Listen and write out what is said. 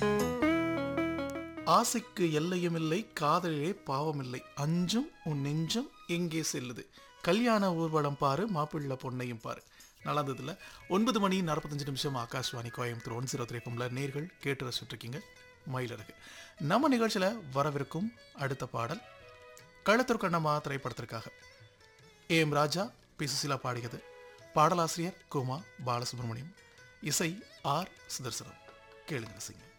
ஆசைக்கு எல்லையும் இல்லை, காதலிலே பாவமில்லை, அஞ்சும் உன் நெஞ்சம் எங்கே செல்லுது, கல்யாண ஊர்வலம் பாரு, மாப்பிள்ளை பொண்ணையும் பாரு. நல்லாந்ததுல 9 மணி 45 நிமிஷம் ஆகாஷ்வாணி கோயம்புத்தூர் 103.3 நேர்கள் கேட்டு ரசிச்சுட்டு இருக்கீங்க மயிலருக்கு. நம்ம நிகழ்ச்சியில் வரவிருக்கும் அடுத்த பாடல் களத்தூர் கண்ணம்மா திரைப்படத்திற்காக ஏஎம் ராஜா, பி சுசிலா பாடியது. பாடலாசிரியர் குமா பாலசுப்ரமணியம், இசை ஆர் சுதர்சனம். கேளுங்க ரசிங்க.